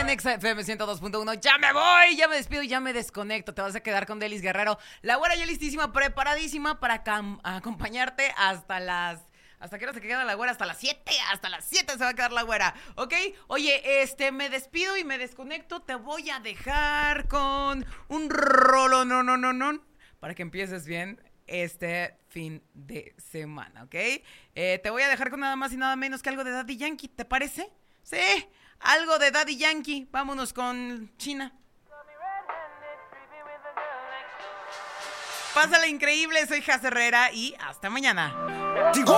en Exa FM 102.1. Ya me voy, ya me despido, ya me desconecto. Te vas a quedar con Delis Guerrero. La güera ya listísima, preparadísima para acompañarte hasta las... ¿Hasta qué hora se queda la güera? Hasta las 7. Hasta las 7 se va a quedar la güera, ¿ok? Oye, me despido y me desconecto. Te voy a dejar con un rolo, no, para que empieces bien este fin de semana, ¿ok? Te voy a dejar con nada más y nada menos que algo de Daddy Yankee, ¿te parece? Sí, algo de Daddy Yankee. Vámonos con China. Pásala increíble, soy Jaz Herrera y hasta mañana.